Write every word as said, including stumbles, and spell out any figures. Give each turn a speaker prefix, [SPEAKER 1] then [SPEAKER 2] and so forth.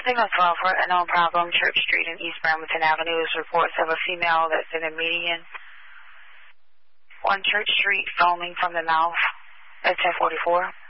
[SPEAKER 1] Signal twelve for a known problem, Church Street and East Bremerton Avenue. Reports of a female that's in a median on Church Street foaming from the mouth at ten forty-four.